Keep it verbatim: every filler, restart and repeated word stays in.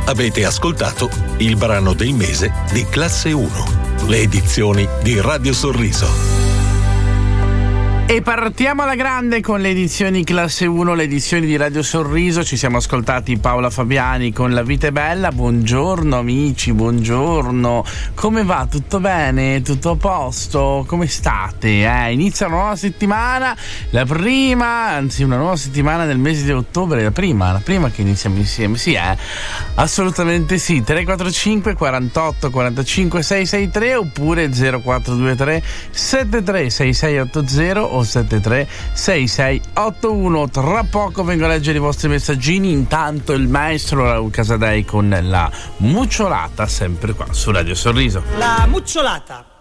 Avete ascoltato il brano del mese di Classe uno, le edizioni di Radio Sorriso. E partiamo alla grande con le edizioni Classe uno, le edizioni di Radio Sorriso. Ci siamo ascoltati Paola Fabiani con La vita è bella. Buongiorno amici, buongiorno. Come va? Tutto bene? Tutto a posto? Come state? Eh? Inizia una nuova settimana, la prima, anzi una nuova settimana del mese di ottobre, la prima, la prima che iniziamo insieme. Sì, eh? Assolutamente sì. tre quattro cinque quarantotto quarantacinque seicentosessantatré oppure zero quattro due tre sette tre sei sei otto zero o sette tre sei sei otto uno. Tra poco vengo a leggere i vostri messaggini. Intanto il maestro Raul Casadei con la mucciolata, sempre qua su Radio Sorriso. La mucciolata.